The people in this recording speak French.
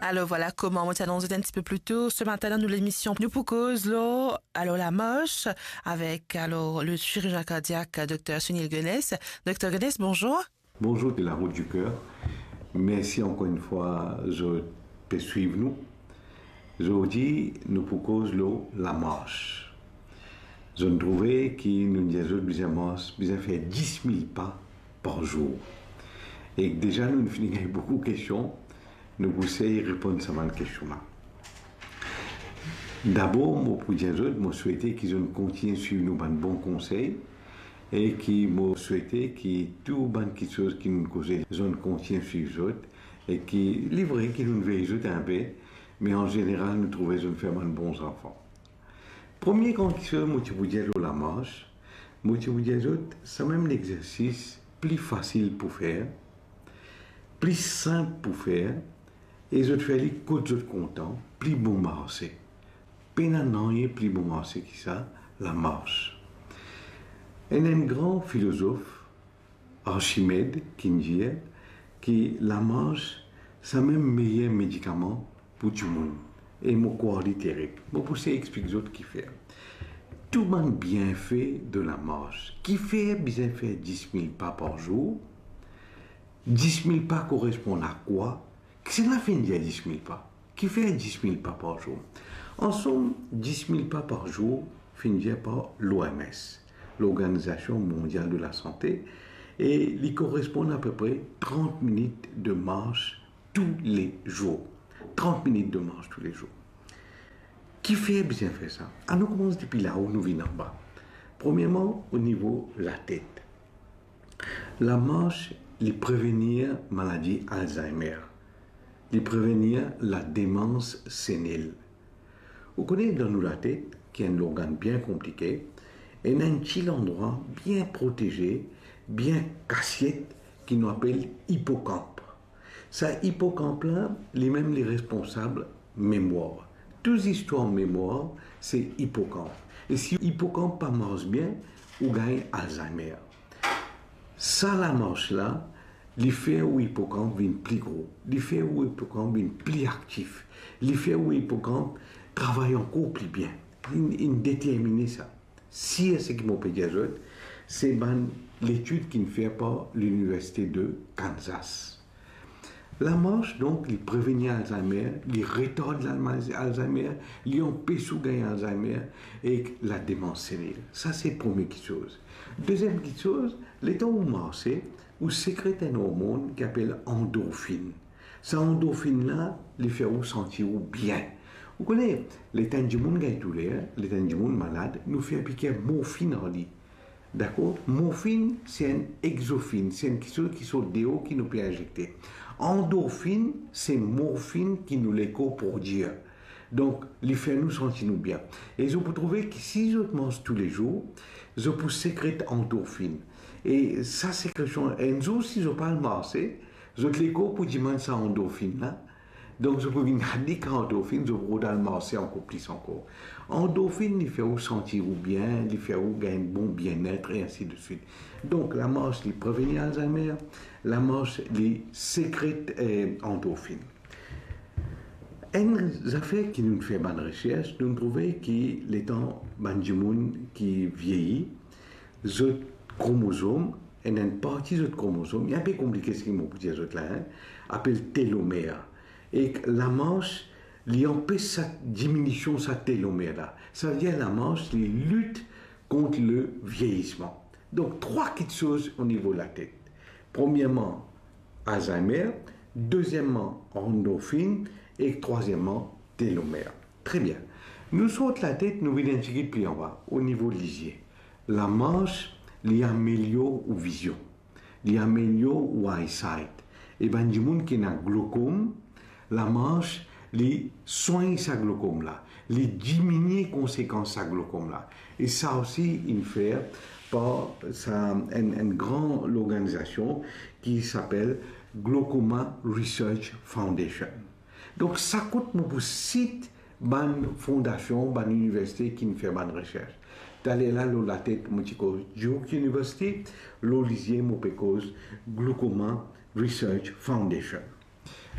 Alors voilà comment on t'annonce un petit peu plus tôt. Ce matin, nous l'émission Nous pour cause là, alors la moche avec alors le chirurgien cardiaque Dr Sunil Guenès. Dr Guenès, bonjour. Bonjour de la route du cœur. Merci encore une fois, je peux suivre nous. Je vous dis, nous pour cause l'eau, la marche. Je me trouvais que nous besoin faire 10 000 pas par jour. Et déjà, nous finissons avec beaucoup de questions. Nous vous répondre à cette question-là. D'abord, je souhaitais qu'ils continuent à suivre nos bons conseils et qui me souhaitait que tout bonnes choses qui nous causent, je continue à suivre et qui livrer, qui nous veillent un peu, mais en général, nous trouvons que nous faisons de bons enfants. Premier grande chose, je vous dis la marche, je vous dis c'est même l'exercice plus facile pour faire, plus simple pour faire, et je fais les côtes de content, plus bon marcher. Pénanant et plus bon marcher que ça, la marche. Et un grand philosophe, Archimède, qui dit que la marche, c'est même meilleur médicament pour tout le monde. Et mon corps littéraire. Je vais expliquer ce qu'il fait. Tout le monde bien fait de la marche. Qui fait bien faire 10 000 pas par jour? 10 000 pas correspondent à quoi? C'est la fin de 10 000 pas. Qui fait 10 000 pas par jour? En somme, 10 000 pas par jour finit par l'OMS, l'Organisation mondiale de la santé, et il correspond à peu près 30 minutes de marche tous les jours. 30 minutes de marche tous les jours. Qui fait bien faire ça? On commence depuis là où nous venons en bas. Premièrement, au niveau de la tête. La marche, il prévenir maladie Alzheimer. Il prévenir la démence sénile. Vous connaissez dans nous la tête, qui est un organe bien compliqué, et un petit endroit bien protégé, bien cassiette, qui nous appelle hippocampe. Ça hippocampe-là, lui-même les responsables mémoire. Toutes les histoires mémoire, c'est hippocampe. Et si hippocampe pas marche bien, on gagne Alzheimer. Ça, la marche-là, l'effet où l'hippocampe devient plus gros, l'effet où l'hippocampe devient plus actif, l'effet où l'hippocampe travaille encore plus bien. Il détermine ça. Si c'est ce qui m'a dit, c'est l'étude qui ne fait par l'université de Kansas. La marche, donc, il prévenir Alzheimer, il retarde l'Alzheimer, il empêche de gagner Alzheimer et la démence sénile. Ça, c'est la première chose. Deuxième chose, les temps où marcher, vous sécrétez un hormone qui s'appelle endorphine. Cette endorphine-là, il fait vous sentir bien. Vous connaissez, les temps du monde qui douleur, les temps du monde malade, nous fait appliquer morphine en lit. D'accord? Morphine, c'est une exophine, c'est une chose qui sort des hauts qui nous peut injecter. Endorphine, c'est morphine qui nous l'écho pour dire. Donc, il fait nous sentir nous bien. Et je peux trouver que si je mange tous les jours, je peux sécréter endorphine. Et ça, c'est quelque chose. Un jour, si je parle marcher, je l'écho pour dire ça endorphine là. Donc, je peux venir dire qu'endorphine, je peux dans le marcher encore plus encore. Endorphine, il fait vous sentir bien, il fait vous gagner un bon bien-être et ainsi de suite. Donc, la marche, il prévenit Alzheimer, la marche, il sécrète endorphine. Une affaire qui nous fait bonne recherche, nous trouvons que les temps du monde qui vieillit, ce chromosome, et une partie de ce chromosome, il y a un peu compliqué ce qu'il m'a dit là, appelle télomère. Et la marche, il empêche sa diminution, sa télomère-là. Ça veut dire la marche, il lutte contre le vieillissement. Donc, trois petites choses au niveau de la tête. Premièrement, Alzheimer. Deuxièmement, endorphine. Et troisièmement, télomère. Très bien. Nous sautons la tête, nous identifions plus en bas, au niveau de l'isier. La marche, il améliore la vision. Il améliore l'eyesight. Et bien, du monde qui a un glaucome, la marche, les soigne sa glaucome là, les diminue les conséquences de glaucome là. Et ça aussi, il fait par une grande organisation qui s'appelle Glaucoma Research Foundation. Donc ça coûte mon site, une fondation, une université qui fait bonne recherche. D'aller là, la tête, mon Duke University, l'olisier, mon Glaucoma Research Foundation.